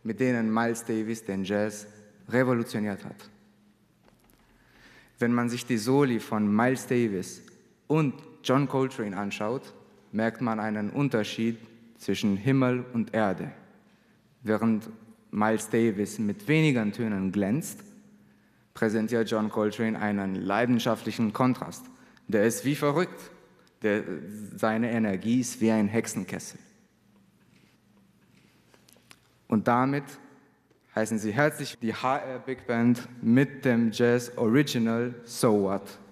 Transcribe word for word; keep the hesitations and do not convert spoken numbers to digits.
mit denen Miles Davis den Jazz revolutioniert hat. Wenn man sich die Soli von Miles Davis und John Coltrane anschaut, merkt man einen Unterschied zwischen Himmel und Erde. Während Miles Davis mit wenigen Tönen glänzt, präsentiert John Coltrane einen leidenschaftlichen Kontrast. Der ist wie verrückt. Der, seine Energie ist wie ein Hexenkessel. Und damit heißen Sie herzlich die H R Big Band mit dem Jazz Original So What.